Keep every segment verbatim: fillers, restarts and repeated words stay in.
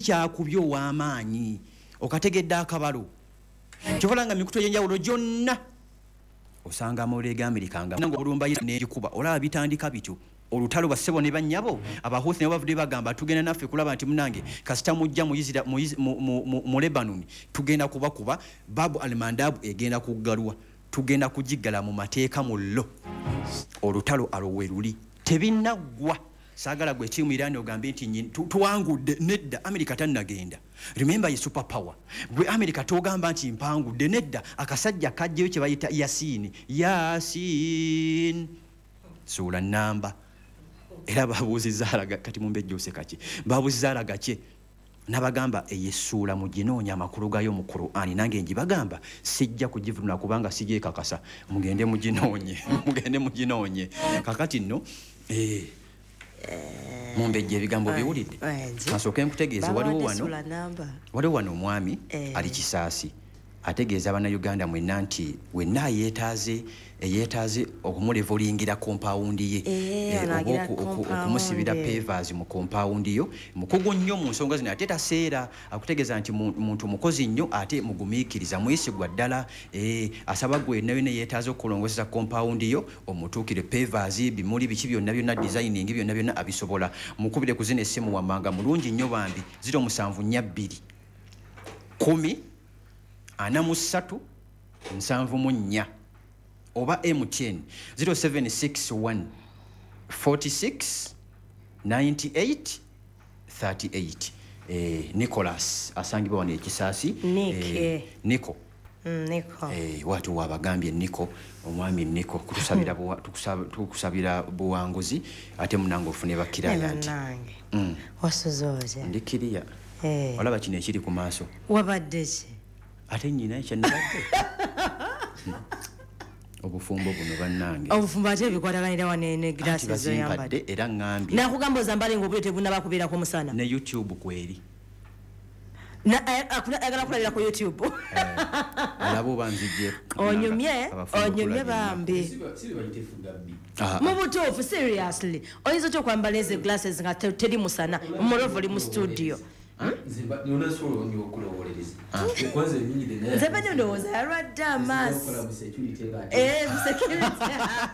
kikyakubyo ow'amaanyi okategedde akabalo kyobalanga mikuto y'enjawulo gyonna osanga amawulire g'Amerika nga olumba n'egikuba olaba bitandika bityo olutalo bassebo ne bannyabo abahuthi ne bavudde bagamba tugenda naffe kulaba nti munange kasita mujja mu Israel mu Lebanon tugenda kuba kuba Babu al-Mandab egenda kuggalwa tugenda kujiggala mu mateeka mu lo olutalo alowe luli tebinnagwa sagala gwe timu Iran ogambe nti tuwangudde nedda America tannagenda remember ye super power gwe America togamba nti mpangudde nedda akasajja kajjeyo kye bayita Yasin Yasin sura namba era babuuziza alaga kati mumbejjose kaki babuuziza alaga kye nabagamba eyesula mu ginoonya amakulu gayo mu Qur'ani nange njibagamba sijja kugivuna kubanga sije kakasa mugende mu ginoonye mugende mu ginoonye kakati nno eh mumbejje ebigambo biwulidde asooke nkutegeeze waliwo wano waliwo wano omwami ali Kisaasi ategeeza bana Uganda mwenna nti wenna yeetaaze yeetaaze okumulevolingira compound ye okumusibira pavers mu compound yo mukugu nnyo mu nsonga zino ate taseera akutegeeza nti muntu mukozi nnyo ate mugumiikiriza mwesigwa ddala asaba gwe nayo ne yeetaaze okulongoseza compound yo omutuukire pavers bimuli biki byonna byonna designing byonna byonna abisobola mukubire ku zino essimu wammanga mulungi nnyo bambi zero musanvu nnya bbiri kumi ana musatu nsanvu mu nnya oba M T N zero seven six one forty-six ninety-eight thirty-eight eh Nicholas asangibwa wano Kisaasi eh Nico mm Nico eh watu wabagambye Nico omwami Nico kutusabira tukusabira buwanguzi ate munango ofune bakiraya nti mm wasozoze ndikiriya eh walaba kino ekiri ku maaso wabadde ki ate nyina ekyo nabadde obufumbo buno bannange obufumbo ate bikwataganira wane glasses zo yambadde era ngambi nakugamba ozambale ng'obule tebunaba kubeera ku musana ne YouTube kweri na agala kulabira ku YouTube alabo banzije onyumye onyumye bambi mu butuufu seriously oyinza kyo kwambala eze glasses nga teri musana umurovo li mu studio Zimba niona solo nyo kulowolereza. Kwanza nyinyi dene. Zeba nyo ndoza arada mas. Eh security.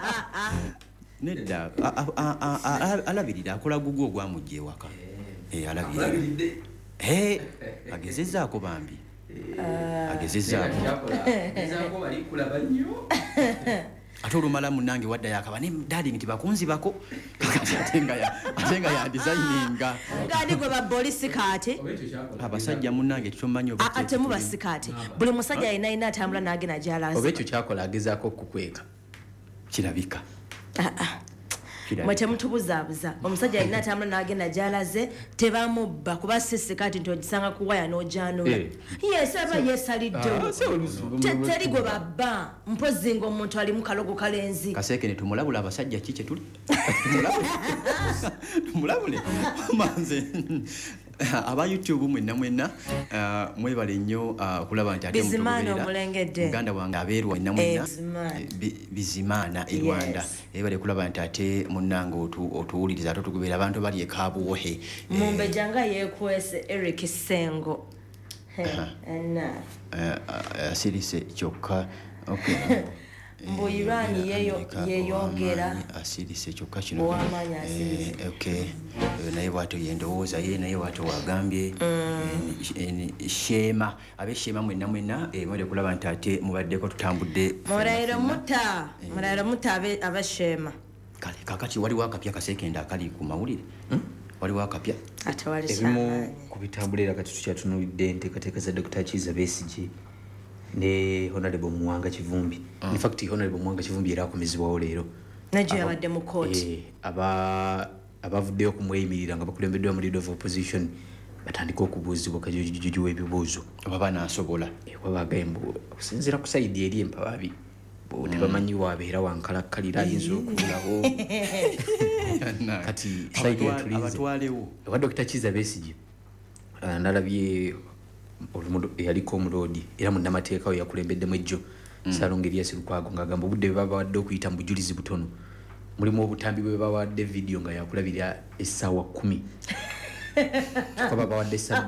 Nedda alabirira akola gugu ogwamujje waka. Eh alabirira. Eh agezeza ko bambi. Agezeza. Ezako bali kulaba nnyo. Atolumala munange wadda yakaba ne dadi nti bakunzi bako atenga ya atenga ya designinga ngadi gwe ba police kate abasajja munange tumanyi obete ate mu basikate buli musajja ina ina atambula nage na jalazi obecho kyakola agezako kukweka kirabika ah ah mwete mutubuzabuza omusajja ina atambula nage na jalaze tebamubba kuba sisi kati nto gisanga kuwaya no jano yes aba yesaliddo teteri gwe babba mpozi ngo omuntu ali mu kalogo kalenzi kaseke ne tumulabula abasajja kiche tuli tumulabule manze aba YouTube mwenna mwenna mwebale nnyo kulaba nti ate bizimana omulengedde Uganda wange abeerwa mwenna mwenna bizimana e Rwanda ebale kulaba nti ate munango otuwuliriza ate tugubira abantu bali e Kabuohe mumbe janga yekwese Eric Sengo ana asirise kyokka okay mbo Iran yeyo yeyongera asirise kyokka kino wamanya asirise okay naye bwato yendowooza ye naye bwato wagambye shema abe shema mwenna mwenna mwere kulaba nti ate mubaddeko tutambudde murairo muta murairo muta abe abashema kale kakati wali wakapya kasekenda akali ku mawulire wali wakapya ate wali ebimu kubitambulira kati tukyatunuulidde enteekateeka za Doctor Kiza Besigye ne Honorable Muwanga Kivumbi in fact Honorable Muwanga Kivumbi era akomezebwawo leero najjo yabadde mu court aba abavuddeyo okumweyimirira nga bakulembeddwa mu leader of opposition batandika okubuuzibwa kajujuju w'ebibuuzo baba naasobola wabagayembu okusinziira ku sayidi eri empababi bo tebamanyi wabeera wankalakkalira ayinza okubulawo kati sayidi abatwalewo ewa Doctor Kiza Besigye nalabye yaliko omulodi era munnamateeka we yakulembeddemu ejjo Salongeri Yasirukwago ng'agamba obudde bwe babawadde okuyita mu bujulizi butono mulimu obutambi bwe babawadde video nga yakulabira essaawa kumi kuba babawadde